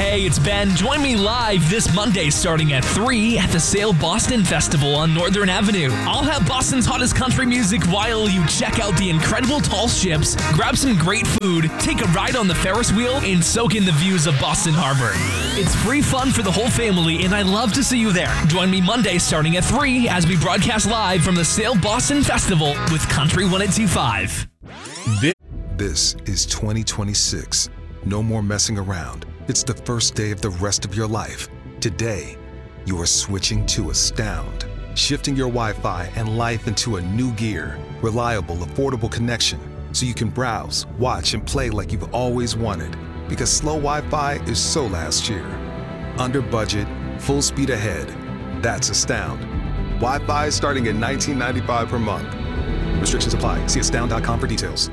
Hey, it's Ben. Join me live this Monday starting at 3 at the Sail Boston Festival on Northern Avenue. I'll have Boston's hottest country music while you check out the incredible tall ships, grab some great food, take a ride on the Ferris wheel, and soak in the views of Boston Harbor. It's free fun for the whole family, and I'd love to see you there. Join me Monday starting at 3 as we broadcast live from the Sail Boston Festival with Country 1025. This is 2026. No more messing around. It's the first day of the rest of your life. Today, you are switching to Astound, shifting your Wi-Fi and life into a new gear. Reliable, affordable connection, so you can browse, watch, and play like you've always wanted. Because slow Wi-Fi is so last year. Under budget, full speed ahead. That's Astound. Wi-Fi is starting at $19.95 per month. Restrictions apply. See astound.com for details.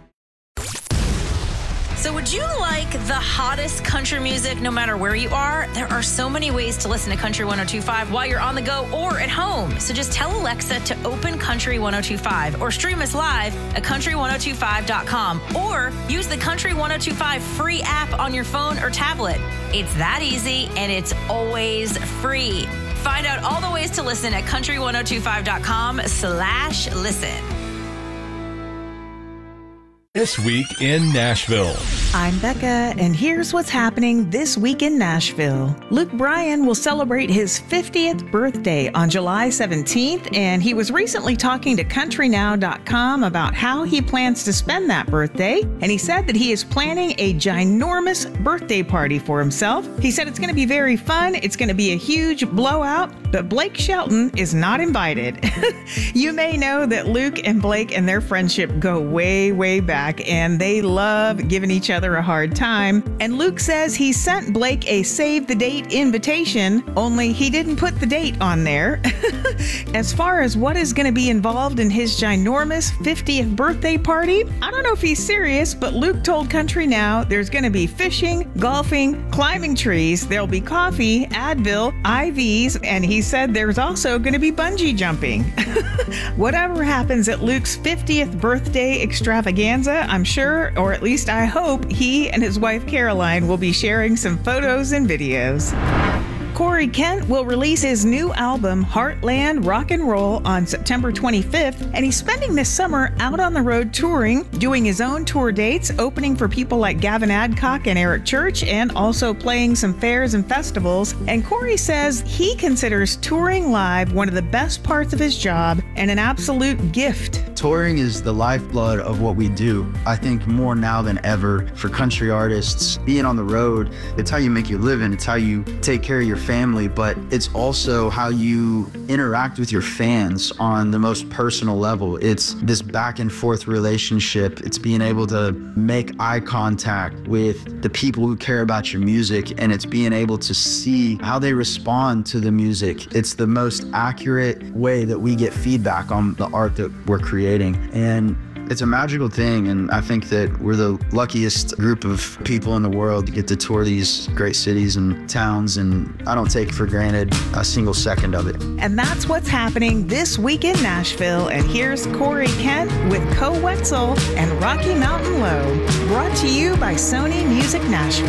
So would you like the hottest country music no matter where you are? There are so many ways to listen to Country 1025 while you're on the go or at home. So just tell Alexa to open Country 1025 or stream us live at country1025.com or use the Country 1025 free app on your phone or tablet. It's that easy and it's always free. Find out all the ways to listen at country1025.com/listen. This Week in Nashville. I'm Becca, and here's what's happening this week in Nashville. Luke Bryan will celebrate his 50th birthday on July 17th, and he was recently talking to countrynow.com about how he plans to spend that birthday, and he said that he is planning a ginormous birthday party for himself. He said it's going to be very fun, it's going to be a huge blowout, but Blake Shelton is not invited. You may know that Luke and Blake and their friendship go way, way back, and they love giving each other a hard time. And Luke says he sent Blake a save the date invitation, only he didn't put the date on there. As far as what is going to be involved in his ginormous 50th birthday party, I don't know if he's serious, but Luke told Country Now there's going to be fishing, golfing, climbing trees, there'll be coffee, Advil, IVs, and he said there's also going to be bungee jumping. Whatever happens at Luke's 50th birthday extravaganza, I'm sure, or at least I hope, he and his wife Caroline will be sharing some photos and videos. Corey Kent will release his new album, Heartland Rock and Roll, on September 25th, and he's spending this summer out on the road touring, doing his own tour dates, opening for people like Gavin Adcock and Eric Church, and also playing some fairs and festivals. And Corey says he considers touring live one of the best parts of his job and an absolute gift. Touring is the lifeblood of what we do. I think more now than ever for country artists, being on the road, it's how you make your living, it's how you take care of your family, but it's also how you interact with your fans on the most personal level. It's this back and forth relationship. It's being able to make eye contact with the people who care about your music, and it's being able to see how they respond to the music. It's the most accurate way that we get feedback on the art that we're creating. And it's a magical thing, and I think that we're the luckiest group of people in the world to get to tour these great cities and towns, and I don't take for granted a single second of it. And that's what's happening this week in Nashville, and here's Corey Kent with Co Wetzel and Rocky Mountain Low, brought to you by Sony Music Nashville.